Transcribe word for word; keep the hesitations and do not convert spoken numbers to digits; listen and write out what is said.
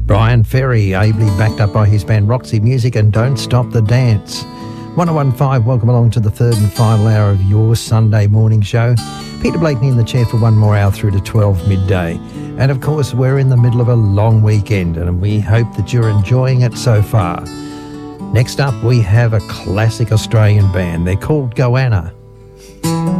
Brian Ferry, ably backed up by his band Roxy Music and Don't Stop the Dance. one oh one point five, welcome along to the third and final hour of your Sunday morning show. Peter Blakeney in the chair for one more hour through to twelve midday. And of course, we're in the middle of a long weekend and we hope that you're enjoying it so far. Next up, we have a classic Australian band. They're called Goanna.